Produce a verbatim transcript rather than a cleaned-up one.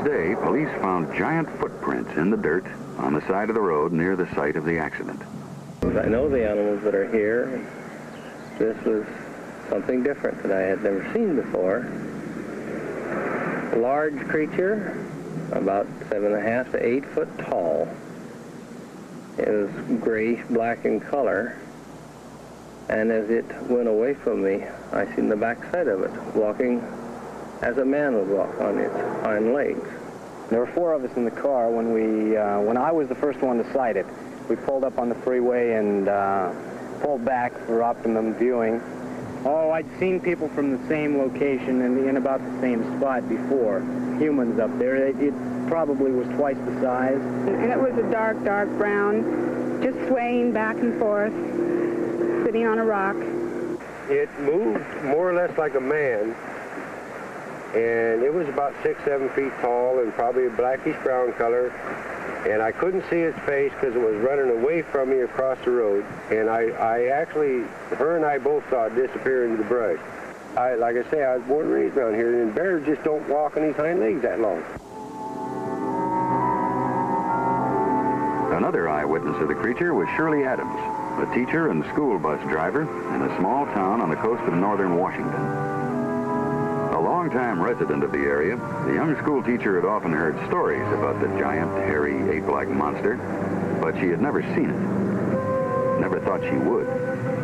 day, police found giant footprints in the dirt on the side of the road near the site of the accident. I know the animals that are here. This was something different that I had never seen before. A large creature, about seven and a half to eight foot tall. It was grayish black in color. And as it went away from me, I seen the backside of it, walking as a man would walk on its hind legs. There were four of us in the car when we, uh, when I was the first one to sight it. We pulled up on the freeway and uh, pulled back for optimum viewing. Oh, I'd seen people from the same location and in about the same spot before. Humans up there. It, it probably was twice the size. And it was a dark, dark brown, just swaying back and forth, sitting on a rock. It moved more or less like a man, and it was about six, seven feet tall and probably a blackish brown color. And I couldn't see its face because it was running away from me across the road. And I, I actually, her and I both saw it disappear into the brush. I, like I say, I was born and raised around here, and bears just don't walk on his hind legs that long. Another eyewitness of the creature was Shirley Adams, a teacher and school bus driver in a small town on the coast of northern Washington. A longtime resident of the area, the young school teacher had often heard stories about the giant, hairy, ape-like monster, but she had never seen it. Never thought she would.